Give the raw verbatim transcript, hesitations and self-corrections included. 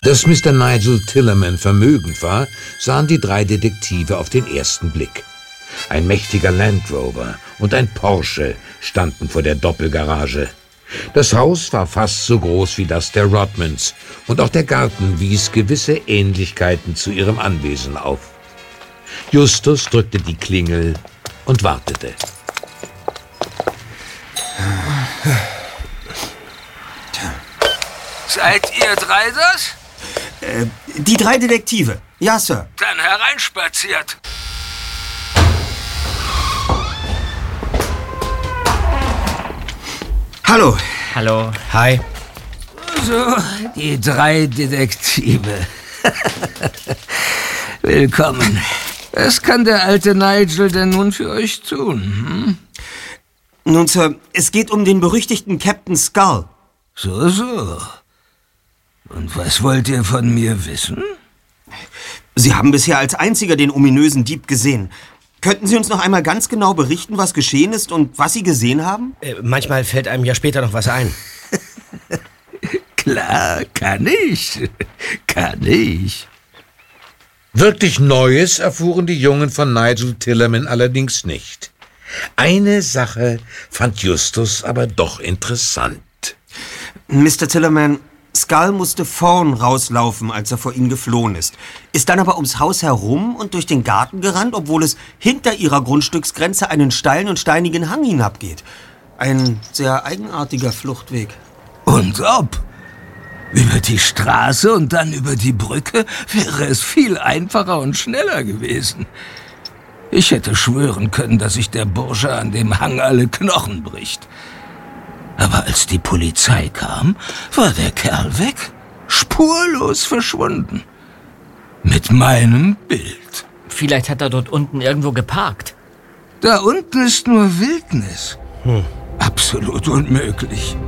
Dass Mister Nigel Tillerman vermögend war, sahen die drei Detektive auf den ersten Blick. Ein mächtiger Land Rover und ein Porsche standen vor der Doppelgarage. Das Haus war fast so groß wie das der Rodmans und auch der Garten wies gewisse Ähnlichkeiten zu ihrem Anwesen auf. Justus drückte die Klingel und wartete. Seid ihr drei das? Äh, die drei Detektive. Ja, Sir. Dann hereinspaziert. Hallo. Hallo. Hi. So, die drei Detektive. Willkommen. Was kann der alte Nigel denn nun für euch tun? Hm? Nun, Sir, es geht um den berüchtigten Captain Skull. So, so. Und was wollt ihr von mir wissen? Sie haben bisher als einziger den ominösen Dieb gesehen. Könnten Sie uns noch einmal ganz genau berichten, was geschehen ist und was Sie gesehen haben? Äh, manchmal fällt einem ja später noch was ein. Klar, kann ich. Kann ich. Wirklich Neues erfuhren die Jungen von Nigel Tillerman allerdings nicht. Eine Sache fand Justus aber doch interessant. Mister Tillerman, Skull musste vorn rauslaufen, als er vor ihnen geflohen ist. Ist dann aber ums Haus herum und durch den Garten gerannt, obwohl es hinter ihrer Grundstücksgrenze einen steilen und steinigen Hang hinabgeht. Ein sehr eigenartiger Fluchtweg. Und ob? Über die Straße und dann über die Brücke wäre es viel einfacher und schneller gewesen. Ich hätte schwören können, dass sich der Bursche an dem Hang alle Knochen bricht. Aber als die Polizei kam, war der Kerl weg, spurlos verschwunden. Mit meinem Bild. Vielleicht hat er dort unten irgendwo geparkt. Da unten ist nur Wildnis. Hm. Absolut unmöglich.